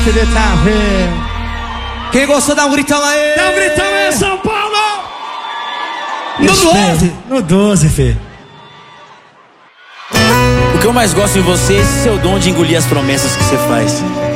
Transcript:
Quem gostou, dá um gritão aí. Dá um gritão aí, São Paulo. No 12. No 12, Fê. O que eu mais gosto em você é esse seu dom de engolir as promessas que você faz.